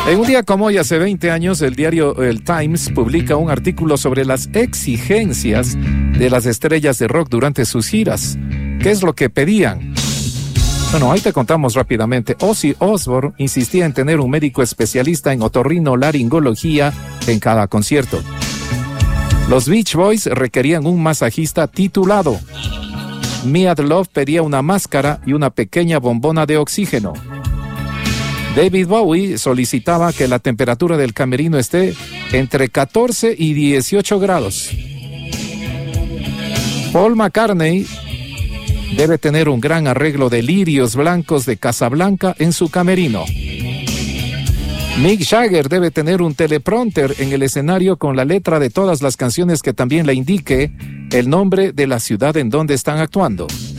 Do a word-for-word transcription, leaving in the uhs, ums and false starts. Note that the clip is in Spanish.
En un día como hoy, hace veinte años, el diario El Times publica un artículo sobre las exigencias de las estrellas de rock durante sus giras. ¿Qué es lo que pedían? Bueno, ahí te contamos rápidamente. Ozzy Osbourne insistía en tener un médico especialista en otorrinolaringología en cada concierto. Los Beach Boys requerían un masajista titulado. Meat Love pedía una máscara y una pequeña bombona de oxígeno. David Bowie solicitaba que la temperatura del camerino esté entre catorce y dieciocho grados. Paul McCartney debe tener un gran arreglo de lirios blancos de Casablanca en su camerino. Mick Jagger debe tener un teleprompter en el escenario con la letra de todas las canciones que también le indique el nombre de la ciudad en donde están actuando.